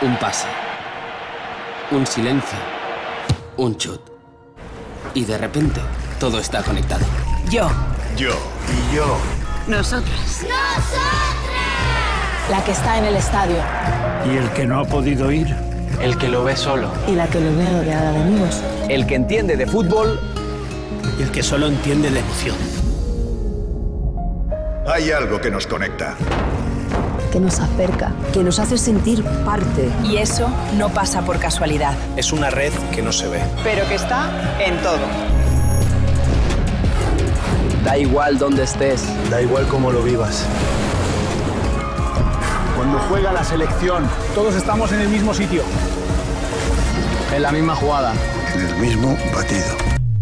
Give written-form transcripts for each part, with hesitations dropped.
Un pase. Un silencio. Un chut. Y de repente, todo está conectado. Yo. Yo. Y yo. Nosotras. La que está en el estadio. ¿Y el que no ha podido ir? El que lo ve solo. Y la que lo ve rodeada de amigos. El que entiende de fútbol. Y el que solo entiende de emoción. Hay algo que nos conecta. Que nos acerca. Que nos hace sentir parte. Y eso no pasa por casualidad. Es una red que no se ve. Pero que está en todo. Da igual dónde estés. Da igual cómo lo vivas. Cuando juega la selección, todos estamos en el mismo sitio. En la misma jugada. En el mismo batido.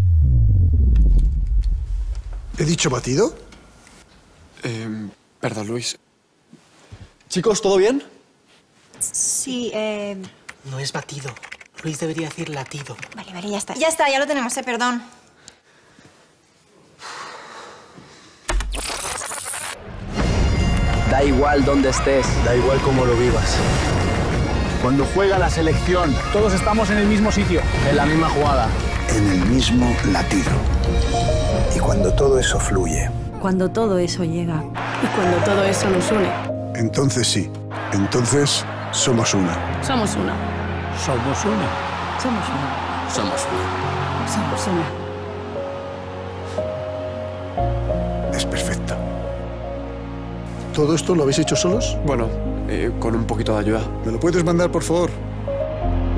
¿He dicho batido? Perdón, Luis. Chicos, ¿todo bien? Sí, No es batido. Luis debería decir latido. Vale, ya está. Ya está, ya lo tenemos, perdón. Da igual dónde estés. Da igual cómo lo vivas. Cuando juega la selección, todos estamos en el mismo sitio. En la misma jugada. En el mismo latido. Y cuando todo eso fluye, Cuando todo eso llega. Y cuando todo eso nos une. entonces sí. Entonces somos una. Somos una. Somos una. Somos una. Somos una. Somos una. Es perfecto. ¿Todo esto lo habéis hecho solos? Bueno, con un poquito de ayuda. ¿Me lo puedes mandar, por favor?